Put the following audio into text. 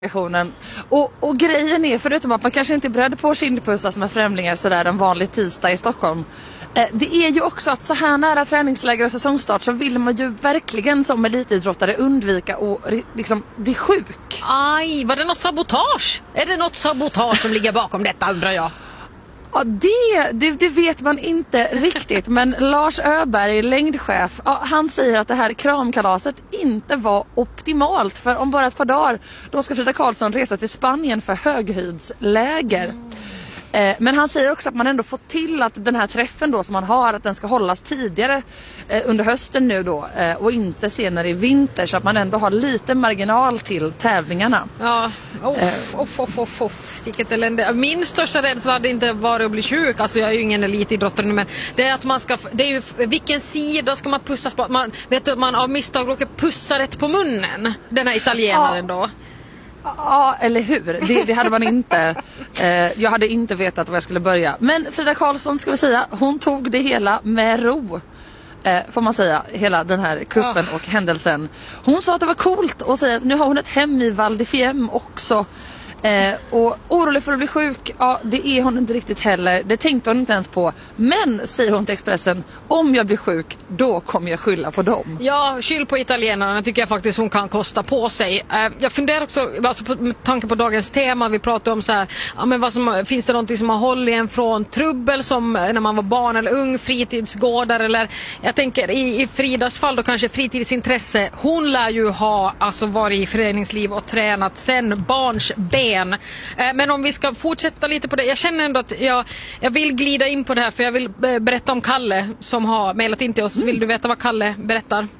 Och grejen är, förutom att man kanske inte är beredd på kindpussar som är främlingar sådär en vanlig tisdag i Stockholm, det är ju också att så här nära träningsläger och säsongstart så vill man ju verkligen som elitidrottare undvika att liksom bli sjuk. Aj, var det något sabotage? Är det något sabotage som ligger bakom detta, undrar jag? Ja, det vet man inte riktigt, men Lars Öberg, längdchef, han säger att det här kramkalaset inte var optimalt, för om bara ett par dagar då ska Frida Karlsson resa till Spanien för höghöjdsläger. Men han säger också att man ändå får till att den här träffen då som man har, att den ska hållas tidigare under hösten nu då och inte senare i vinter, så att man ändå har lite marginal till tävlingarna. Ja, vilket elände. Min största rädsla hade inte varit att bli sjuk. Alltså jag är ju ingen elitidrottare nu, men det är att man ska, det är ju vilken sida ska man pussas på? Man vet att man av misstag råkar pussa rätt på munnen, den här italienaren då. Ja, eller hur? Det hade man inte. Jag hade inte vetat var jag skulle börja. Men Frida Karlsson, ska vi säga, hon tog det hela med ro. Får man säga, hela den här kuppen och händelsen. Hon sa att det var coolt och säga att nu har hon ett hem i Val di Fiemme också. Och orolig för att bli sjuk, ja, det är hon inte riktigt heller. Det tänkte hon inte ens på. Men, säger hon till Expressen, om jag blir sjuk, då kommer jag skylla på dem. Ja, skyll på italienarna tycker jag faktiskt hon kan kosta på sig. Jag funderar också, alltså med tanke på dagens tema, vi pratar om så här, ja, men finns det någonting som har hållit en från trubbel som när man var barn eller ung, fritidsgårdar, eller jag tänker i Fridas fall då kanske fritidsintresse. Hon lär ju ha alltså varit i föreningsliv och tränat sen barns ben. Men om vi ska fortsätta lite på det, jag känner ändå att jag vill glida in på det här, för jag vill berätta om Kalle som har mejlat in till oss. Vill du veta vad Kalle berättar?